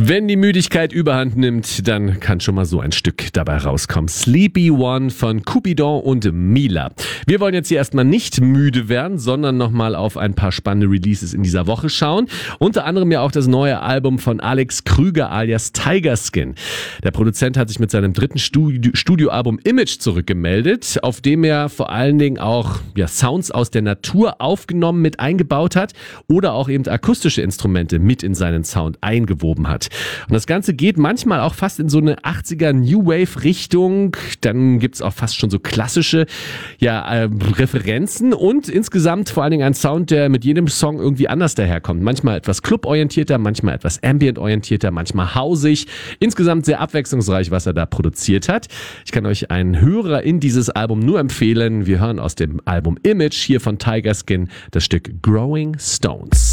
Wenn die Müdigkeit überhand nimmt, dann kann schon mal so ein Stück dabei rauskommen. Sleepy One von Cupidon und Mila. Wir wollen jetzt hier erstmal nicht müde werden, sondern nochmal auf ein paar spannende Releases in dieser Woche schauen. Unter anderem ja auch das neue Album von Alex Krüger alias Tigerskin. Der Produzent hat sich mit seinem dritten Studioalbum Image zurückgemeldet, auf dem er vor allen Dingen auch Sounds aus der Natur aufgenommen mit eingebaut hat oder auch eben akustische Instrumente mit in seinen Sound eingewoben hat. Und das Ganze geht manchmal auch fast in so eine 80er New Wave Richtung. Dann gibt's auch fast schon so klassische Referenzen und insgesamt vor allen Dingen ein Sound, der mit jedem Song irgendwie anders daherkommt. Manchmal etwas cluborientierter, manchmal etwas ambient-orientierter, manchmal hausig. Insgesamt sehr abwechslungsreich, was er da produziert hat. Ich kann euch einen Hörer in dieses Album nur empfehlen. Wir hören aus dem Album Image hier von Tigerskin das Stück Growing Stones.